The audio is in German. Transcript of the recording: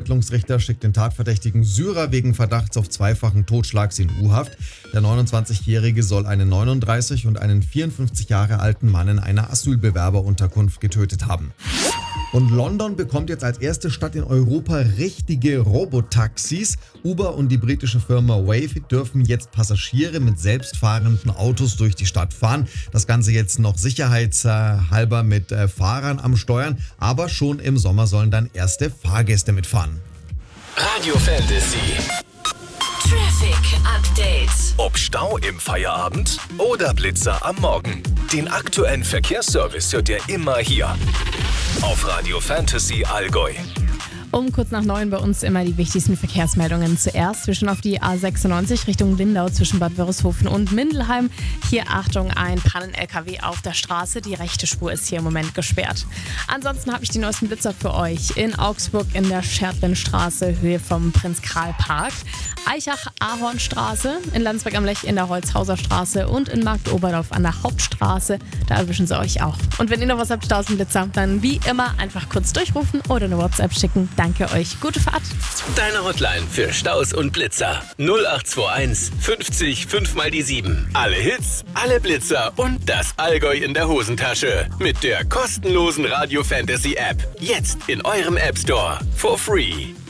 Oberermittlungsrichter schickt den tatverdächtigen Syrer wegen Verdachts auf zweifachen Totschlags in U-Haft. Der 29-Jährige soll einen 39 und einen 54 Jahre alten Mann in einer Asylbewerberunterkunft getötet haben. Und London bekommt jetzt als erste Stadt in Europa richtige Robotaxis. Uber und die britische Firma Wayve dürfen jetzt Passagiere mit selbstfahrenden Autos durch die Stadt fahren. Das Ganze jetzt noch sicherheitshalber mit Fahrern am Steuern. Aber schon im Sommer sollen dann erste Fahrgäste mitfahren. Radio Fantasy. Traffic Update. Ob Stau im Feierabend oder Blitzer am Morgen. Den aktuellen Verkehrsservice hört ihr immer hier. Auf Radio Fantasy Allgäu. Um kurz nach 9 bei uns immer die wichtigsten Verkehrsmeldungen. Zuerst zwischen auf die A96 Richtung Lindau zwischen Bad Wörishofen und Mindelheim. Hier Achtung, ein Pannen-LKW auf der Straße. Die rechte Spur ist hier im Moment gesperrt. Ansonsten habe ich die neuesten Blitzer für euch. In Augsburg in der Schertlinstraße, Höhe vom Prinz-Karl-Park. Eichach-Ahornstraße, in Landsberg am Lech in der Holzhauser Straße und in Marktoberdorf an der Hauptstraße. Da erwischen sie euch auch. Und wenn ihr noch was habt, 1000 Blitzer, dann wie immer einfach kurz durchrufen oder eine WhatsApp schicken. Danke euch, gute Fahrt. Deine Hotline für Staus und Blitzer. 0821 50 5 mal die 7. Alle Hits, alle Blitzer und das Allgäu in der Hosentasche. Mit der kostenlosen Radio Fantasy App. Jetzt in eurem App Store. For free.